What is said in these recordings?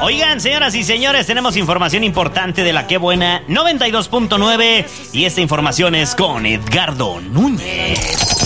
Oigan, señoras y señores, tenemos información importante de la Qué Buena 92.9 y esta información es con Edgardo Núñez.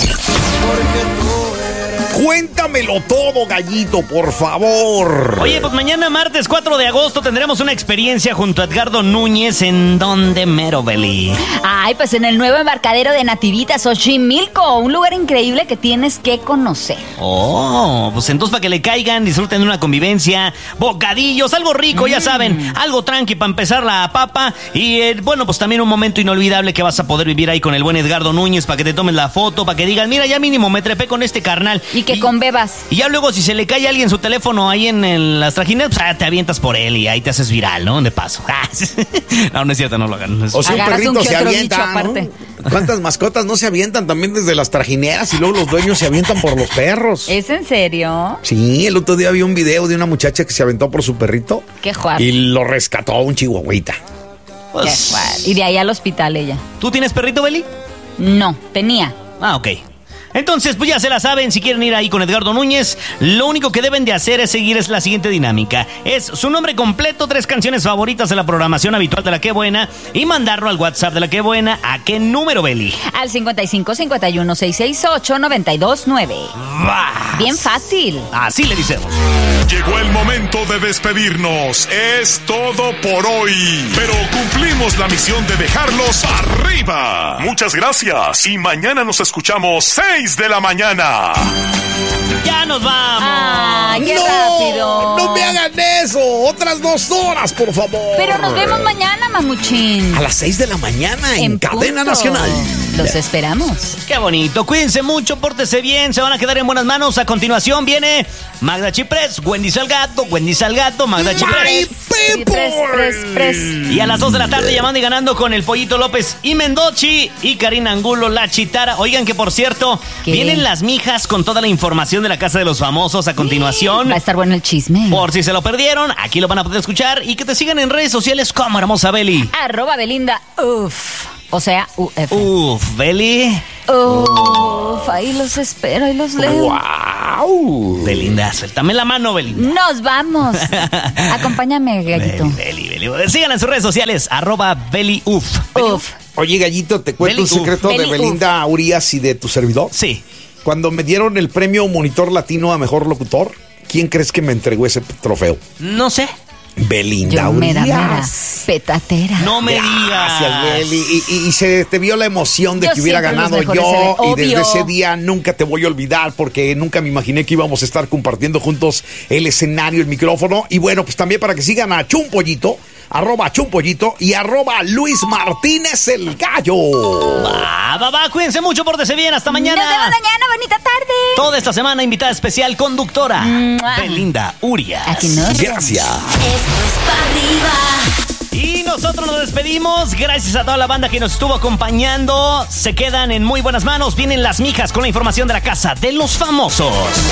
Cuéntamelo todo, gallito, por favor. Oye, pues mañana martes 4 de agosto tendremos una experiencia junto a Edgardo Núñez. ¿En dónde, mero, Beli? Ay, pues en el nuevo embarcadero de Nativitas, Xochimilco, un lugar increíble que tienes que conocer. Oh, pues entonces para que le caigan, disfruten de una convivencia, bocadillos, algo rico, ya saben, algo tranqui para empezar la papa. Y bueno, pues también un momento inolvidable que vas a poder vivir ahí con el buen Edgardo Núñez para que te tomes la foto, para que digan, mira, ya mínimo me trepé con este carnal. Y que con bebas. Y ya luego si se le cae a alguien su teléfono ahí en las trajineras, pues te avientas por él y ahí te haces viral, ¿no? De paso. No, no es cierto, no lo hagan. O sea, un agarras perrito un que se otro avienta, bicho aparte. ¿no? ¿Cuántas mascotas no se avientan también desde las trajineras y luego los dueños se avientan por los perros? ¿Es en serio? Sí, el otro día vi un video de una muchacha que se aventó por su perrito. Qué juar. Y lo rescató un chihuahuita. Pues, Qué juar. Y de ahí al hospital ella. ¿tú tienes perrito, Beli? No, tenía. Ah, ok. Entonces, pues ya se la saben, si quieren ir ahí con Edgardo Núñez, lo único que deben de hacer es seguir la siguiente dinámica. Es su nombre completo, 3 canciones favoritas de la programación habitual de La Qué Buena y mandarlo al WhatsApp de La Qué Buena. ¿A qué número, Beli? Al 55 51 668 929. ¡Vas! Bien fácil. Así le decimos. Llegó el momento de despedirnos. Es todo por hoy. Pero cumplimos la misión de dejarlos arriba. Muchas gracias. Y mañana nos escuchamos 6 de la mañana. ¡Ya nos vamos! ¡Ay, qué rápido! No me hagan eso. Otras 2 horas, por favor. Pero nos vemos mañana, mamuchín. A las 6 de la mañana en Cadena punto. Nacional. Los esperamos. ¡Qué bonito! Cuídense mucho, pórtese bien, se van a quedar en buenas manos. A continuación viene Magda Chiprés, Wendy Salgado, Magda Chiprés. Pres. Y a las 2 de la tarde llamando y ganando con el Pollito López y Mendochi y Karina Angulo, la Chitara. Oigan que por cierto, ¿qué? Vienen las mijas con toda la información de la Casa de los Famosos a continuación. Va a estar bueno el chisme. Por si se lo perdieron, aquí lo van a poder escuchar y que te sigan en redes sociales como hermosa Beli. @Belinda, uf. O sea, UF. Uf, Beli. Uf, ahí los espero, ahí los leo. ¡Wow! Belinda, suéltame la mano, Belinda. Nos vamos. Acompáñame, gallito. Beli. Síganla en sus redes sociales, @BeliUf. Uf. Oye, gallito, ¿te cuento un Beli, secreto de Beli, Belinda Urias y de tu servidor? Sí. Cuando me dieron el premio Monitor Latino a Mejor Locutor, ¿quién crees que me entregó ese trofeo? No sé. Belinda Yo Urias. mera petatera. No me digas. Gracias, Beli. Y se te vio la emoción de Yo que hubiera siempre los ganado mejores yo. se ven, Y desde obvio. ese día nunca te voy a olvidar porque nunca me imaginé que íbamos a estar compartiendo juntos el escenario, el micrófono. Y bueno, pues también para que sigan a Chumpollito, @Chumpollito y @Luis Martínez el Gallo. Va. Cuídense mucho, pórtese bien. Hasta mañana. Nos vemos mañana, bonita tarde. Toda esta semana, invitada especial, conductora, ¡Mua! Belinda Urias. Aquí nos Gracias. Esto es pa' arriba. Y nosotros nos despedimos. Gracias a toda la banda que nos estuvo acompañando. Se quedan en muy buenas manos. Vienen las mijas con la información de la Casa de los Famosos.